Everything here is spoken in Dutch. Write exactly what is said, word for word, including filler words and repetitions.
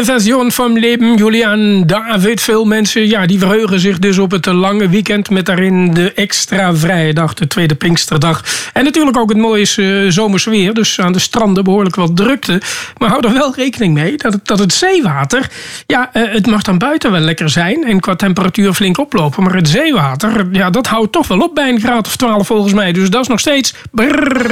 Manifestation vom Leben, Julian David. Veel mensen ja, die verheugen zich dus op het lange weekend... met daarin de extra vrije dag, de tweede Pinksterdag. En natuurlijk ook het mooie uh, zomers weer. Dus aan de stranden behoorlijk wat drukte. Maar hou er wel rekening mee dat het, dat het zeewater... ja, uh, het mag dan buiten wel lekker zijn... en qua temperatuur flink oplopen. Maar het zeewater, ja, dat houdt toch wel op bij een graad of twaalf volgens mij. Dus dat is nog steeds... Brrr.